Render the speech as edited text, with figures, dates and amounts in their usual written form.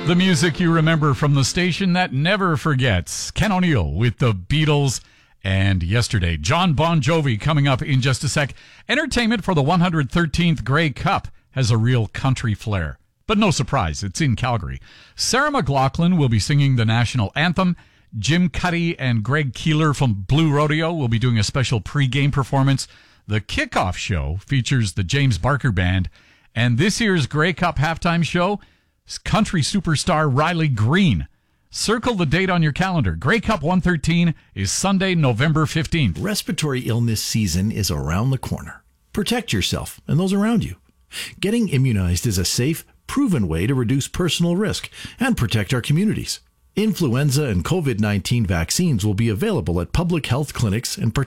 The music you remember from the station that never forgets. Ken O'Neill with the Beatles and Yesterday. John Bon Jovi coming up in just a sec. Entertainment for the 113th Grey Cup has a real country flair. But no surprise, it's in Calgary. Sarah McLachlan will be singing the national anthem. Jim Cuddy and Greg Keeler from Blue Rodeo will be doing a special pre-game performance. The kickoff show features the James Barker Band. And this year's Grey Cup halftime show is country superstar Riley Green. Circle the date on your calendar. Grey Cup 113 is Sunday, November 15th. Respiratory illness season is around the corner. Protect yourself and those around you. Getting immunized is a safe, proven way to reduce personal risk and protect our communities. Influenza and COVID-19 vaccines will be available at public health clinics and